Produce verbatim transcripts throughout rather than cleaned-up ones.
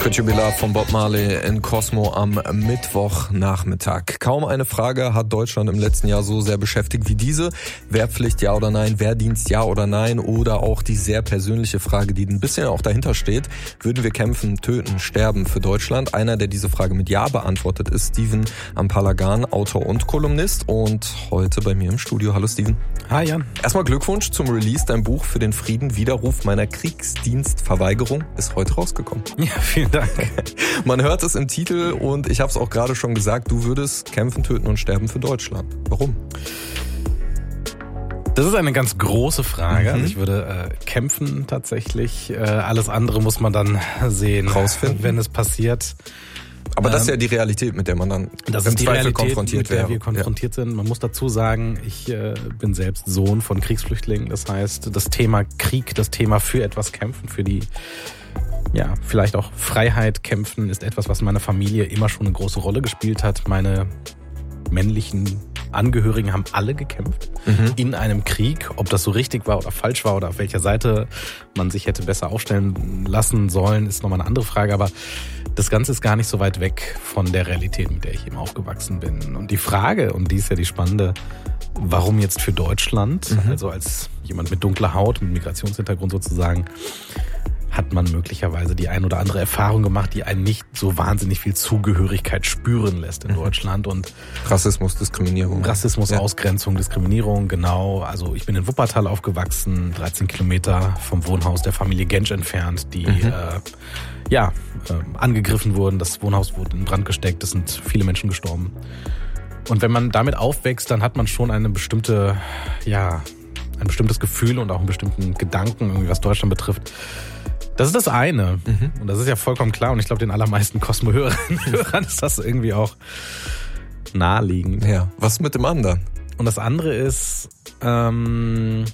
Could You Be Loved von Bob Marley in Cosmo am Mittwochnachmittag. Kaum eine Frage hat Deutschland im letzten Jahr so sehr beschäftigt wie diese. Wehrpflicht ja oder nein, Wehrdienst ja oder nein, oder auch die sehr persönliche Frage, die ein bisschen auch dahinter steht. Würden wir kämpfen, töten, sterben für Deutschland? Einer, der diese Frage mit Ja beantwortet, ist Steven Ampalagan, Autor und Kolumnist, und heute bei mir im Studio. Hallo Steven. Hi Jan. Erstmal Glückwunsch zum Release. Dein Buch Für den Frieden, Widerruf meiner Kriegsdienstverweigerung ist heute rausgekommen. Ja, vielen Dank. Man hört es im Titel und ich habe es auch gerade schon gesagt, du würdest kämpfen, töten und sterben für Deutschland. Warum? Das ist eine ganz große Frage. Mhm. Also ich würde äh, kämpfen tatsächlich. Äh, alles andere muss man dann sehen, rausfinden, wenn es passiert. Aber das ist ja die Realität, mit der man dann das im ist die Zweifel Realität, konfrontiert mit der wäre. wir konfrontiert ja. sind. Man muss dazu sagen, ich äh, bin selbst Sohn von Kriegsflüchtlingen. Das heißt, das Thema Krieg, das Thema für etwas kämpfen, für die, ja, vielleicht auch Freiheit kämpfen, ist etwas, was in meiner Familie immer schon eine große Rolle gespielt hat. Meine männlichen Angehörigen haben alle gekämpft mhm. in einem Krieg. Ob das so richtig war oder falsch war oder auf welcher Seite man sich hätte besser aufstellen lassen sollen, ist nochmal eine andere Frage. Aber das Ganze ist gar nicht so weit weg von der Realität, mit der ich eben aufgewachsen bin. Und die Frage, und die ist ja die spannende, warum jetzt für Deutschland, mhm. also als jemand mit dunkler Haut, mit Migrationshintergrund sozusagen, hat man möglicherweise die ein oder andere Erfahrung gemacht, die einen nicht so wahnsinnig viel Zugehörigkeit spüren lässt in mhm. Deutschland. Und Rassismus, Diskriminierung. Rassismus, ja. Ausgrenzung, Diskriminierung, genau. Also ich bin in Wuppertal aufgewachsen, dreizehn Kilometer vom Wohnhaus der Familie Gensch entfernt, die mhm. äh, ja äh, angegriffen wurden. Das Wohnhaus wurde in Brand gesteckt, es sind viele Menschen gestorben. Und wenn man damit aufwächst, dann hat man schon eine bestimmte, ja, ein bestimmtes Gefühl und auch einen bestimmten Gedanken, irgendwie was Deutschland betrifft. Das ist das eine. Mhm. Und das ist ja vollkommen klar. Und ich glaube, den allermeisten Cosmo-Hörern Hörern ist das irgendwie auch naheliegend. Ja, was mit dem anderen? Und das andere ist, ähm,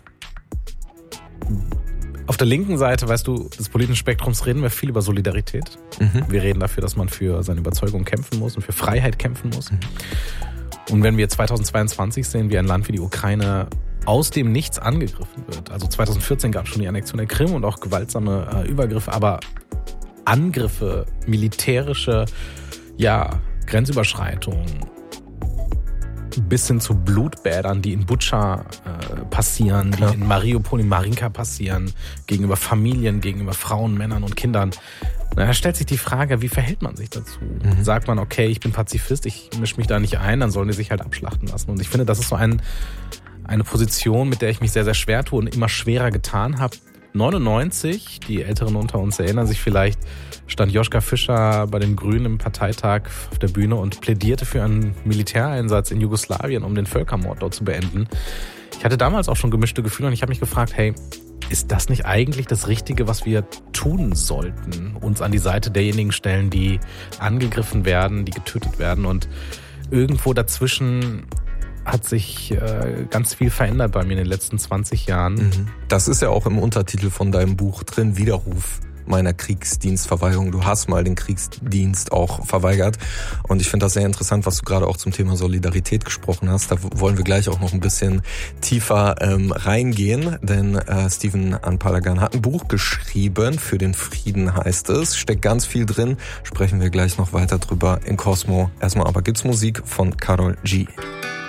auf der linken Seite, weißt du, des politischen Spektrums reden wir viel über Solidarität. Mhm. Wir reden dafür, dass man für seine Überzeugung kämpfen muss und für Freiheit kämpfen muss. Mhm. Und wenn wir zweitausendzweiundzwanzig sehen, wie ein Land wie die Ukraine aus dem Nichts angegriffen wird. Also zweitausendvierzehn gab es schon die Annexion der Krim und auch gewaltsame äh, Übergriffe, aber Angriffe, militärische, ja, Grenzüberschreitungen, bis hin zu Blutbädern, die in Butscha äh, passieren, die ja. in Mariupol, in Marinka passieren, gegenüber Familien, gegenüber Frauen, Männern und Kindern. Na, da stellt sich die Frage, wie verhält man sich dazu? Mhm. Sagt man, okay, ich bin Pazifist, ich mische mich da nicht ein, dann sollen die sich halt abschlachten lassen. Und ich finde, das ist so ein Eine Position, mit der ich mich sehr, sehr schwer tue und immer schwerer getan habe. neunundneunzig, die Älteren unter uns erinnern sich vielleicht, stand Joschka Fischer bei den Grünen im Parteitag auf der Bühne und plädierte für einen Militäreinsatz in Jugoslawien, um den Völkermord dort zu beenden. Ich hatte damals auch schon gemischte Gefühle und ich habe mich gefragt, hey, ist das nicht eigentlich das Richtige, was wir tun sollten? Uns an die Seite derjenigen stellen, die angegriffen werden, die getötet werden, und irgendwo dazwischen hat sich äh, ganz viel verändert bei mir in den letzten zwanzig Jahren. Das ist ja auch im Untertitel von deinem Buch drin, Widerruf meiner Kriegsdienstverweigerung. Du hast mal den Kriegsdienst auch verweigert. Und ich finde das sehr interessant, was du gerade auch zum Thema Solidarität gesprochen hast. Da wollen wir gleich auch noch ein bisschen tiefer ähm, reingehen. Denn äh, Steven Ampalagan hat ein Buch geschrieben, Für den Frieden heißt es. Steckt ganz viel drin. Sprechen wir gleich noch weiter drüber in Cosmo. Erstmal aber gibt's Musik von Karol G.